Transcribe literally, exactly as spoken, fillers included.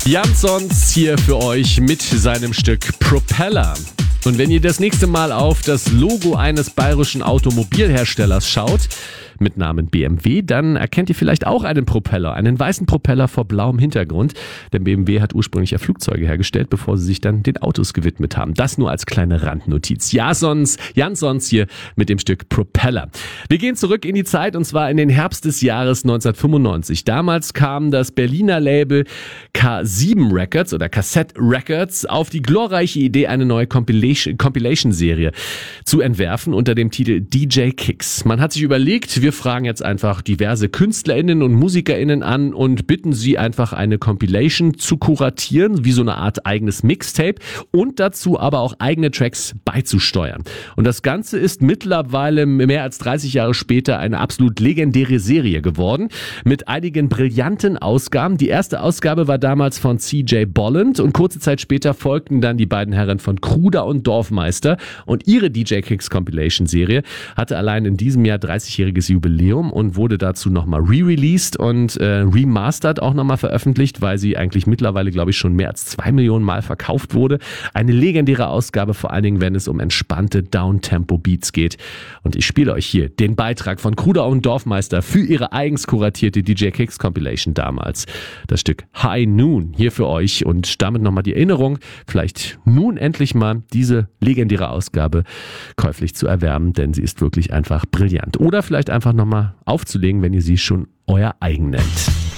Jansons hier für euch mit seinem Stück Propeller. Und wenn ihr das nächste Mal auf das Logo eines bayerischen Automobilherstellers schaut, mit Namen B M W, dann erkennt ihr vielleicht auch einen Propeller, einen weißen Propeller vor blauem Hintergrund. Denn B M W hat ursprünglich ja Flugzeuge hergestellt, bevor sie sich dann den Autos gewidmet haben. Das nur als kleine Randnotiz. Jansons, Jansons hier mit dem Stück Propeller. Wir gehen zurück in die Zeit und zwar in den Herbst des Jahres neunzehnhundertfünfundneunzig. Damals kam das Berliner Label K sieben Records oder Cassette Records auf die glorreiche Idee, eine neue Compilation, Compilation-Serie zu entwerfen unter dem Titel D J Kicks. Man hat sich überlegt, wir fragen jetzt einfach diverse KünstlerInnen und MusikerInnen an und bitten sie einfach eine Compilation zu kuratieren, wie so eine Art eigenes Mixtape und dazu aber auch eigene Tracks beizusteuern. Und das Ganze ist mittlerweile mehr als dreißig Jahre später eine absolut legendäre Serie geworden mit einigen brillanten Ausgaben. Die erste Ausgabe war damals von C J Bolland und kurze Zeit später folgten dann die beiden Herren von Kruder und Dorfmeister und ihre D J Kicks Compilation Serie hatte allein in diesem Jahr dreißigjähriges Jubiläum und wurde dazu nochmal re-released und äh, remastered auch nochmal veröffentlicht, weil sie eigentlich mittlerweile, glaube ich, schon mehr als zwei Millionen Mal verkauft wurde. Eine legendäre Ausgabe, vor allen Dingen, wenn es um entspannte Downtempo-Beats geht. Und ich spiele euch hier den Beitrag von Kruder und Dorfmeister für ihre eigens kuratierte D J Kicks Compilation damals. Das Stück High Noon hier für euch und damit nochmal die Erinnerung, vielleicht nun endlich mal diese legendäre Ausgabe käuflich zu erwerben, denn sie ist wirklich einfach brillant. Oder vielleicht einfach nochmal aufzulegen, wenn ihr sie schon euer eigen nennt.